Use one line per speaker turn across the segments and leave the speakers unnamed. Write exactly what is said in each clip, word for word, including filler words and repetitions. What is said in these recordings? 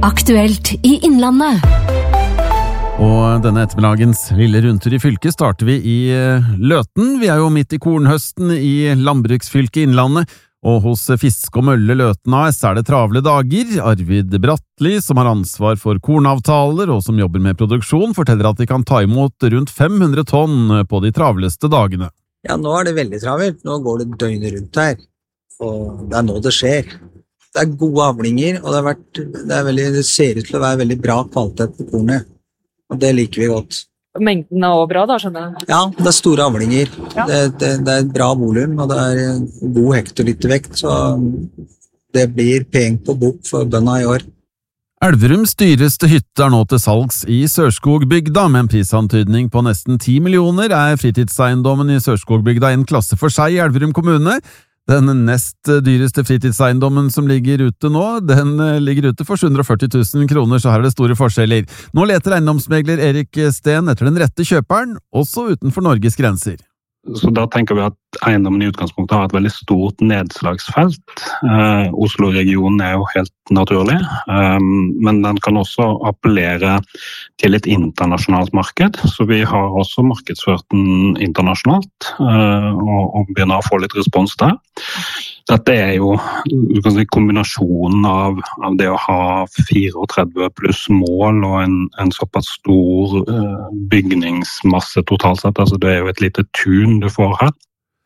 Aktuelt i Innlandet.
Og denne ettermiddagens lille rundtur i fylket starter vi i Løten. Vi er jo midt i kornhøsten i landbruksfylket Innlandet, og hos Fisk og Mølle Løten A S er det travle dager. Arvid Brattli, som har ansvar for kornavtaler og som jobber med produksjon, forteller at de kan ta imot rundt fem hundre tonn på de travleste dagene.
Ja, nå er det veldig travelt. Nå går det døgnet rundt her, og det er nå det skjer. Det er gode avlinger, og det, har vært, det, er veldig, det ser ut til å være veldig bra kvalitet på kornet, og det liker vi godt.
Mengden er også bra da, skjønner jeg?
Ja, det er store avlinger.
Ja.
Det, det, det er bra volum, og det er god hektolitervekt, så det blir peng på bok for bønda i år.
Elverums dyreste hytte er nå til salgs i Sørskogbygda, med en prisantydning på nesten ti millioner er fritidseiendommen i Sørskogbygda en klasse for seg i Elverum kommune. Den nest dyreste fritidseiendommen som ligger ute nå, den ligger ute for sju hundre og førti tusen kroner, så her er det store forskjeller. Nå leter eiendomsmegler Erik Steen etter den rette kjøperen, også utenfor Norges grenser.
Så da tenker vi at eiendommen i utgangspunktet har et veldig stort nedslagsfelt. Eh, Oslo-regionen er jo helt naturlig, eh, men den kan også appellere til et internasjonalt marked, så vi har også markedsført den internasjonalt, eh, og, og begynner å få litt respons der. Dette er jo du kan si, kombinasjonen av, av det å ha trettifire pluss mål og en, en såpass stor uh, bygningsmasse totalt sett. Altså, det er jo et lite tun du får her.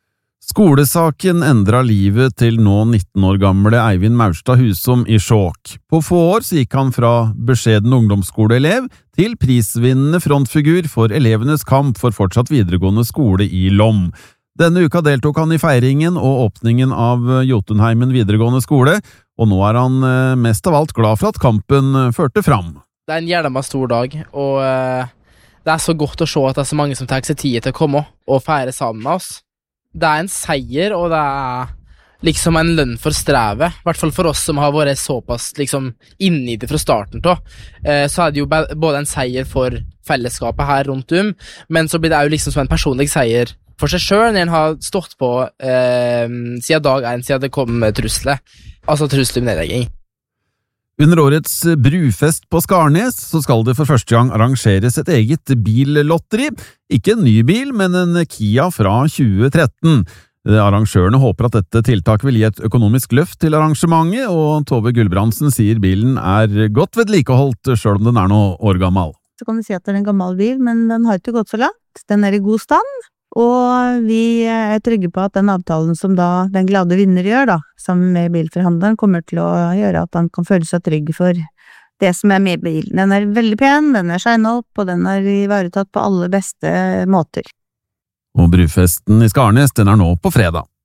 Skolesaken endret livet til nå nitten år gamle Eivind Maurstad Husom i Skjåk. På få år så gikk han fra beskjeden ungdomsskoleelev til prisvinnende frontfigur for elevenes kamp for fortsatt videregående skole i Lom. Denne uka deltok han i feiringen og åpningen av Jotunheimen videregående skole, og nå er han mest av alt glad for at kampen førte fram.
Det er en jævla stor dag, og uh, det er så godt å se at det er så mange som tar seg tid til å komme og feire sammen med oss. Det er en seier, og det er liksom en lønn for strevet, i hvert fall for oss som har vært såpass liksom, inne i det fra starten til. Uh, så er det jo både en seier for fellesskapet her rundt om, men så blir det jo liksom som en personlig seier for seg selv, når en har stått på eh, siden dag en, siden det kom trusler, altså trusler om nedlegging.
Under årets brufest på Skarnes så skal det for første gang arrangeres et eget billotteri. Ikke en ny bil, men en Kia fra tjue tretten. Arrangørene håper at dette tiltaket vil gi et økonomisk løft til arrangementet, og Tove Gulbrandsen sier bilen er godt vedlikeholdt, selv om den er noe år gammel.
Så kan vi si at det er en gammel bil, men den har ikke gått så langt. Den er i god stand. Og vi er trygge på at den avtalen som da den glade vinner gjør da, sammen med bilforhandleren, kommer til å gjøre at han kan føle seg trygg for det som er med bilen. Den er veldig pen, den er skjegnet opp, og den er ivaretatt på alle beste måter.
Og brufesten i Skarnes, den er nå på fredag.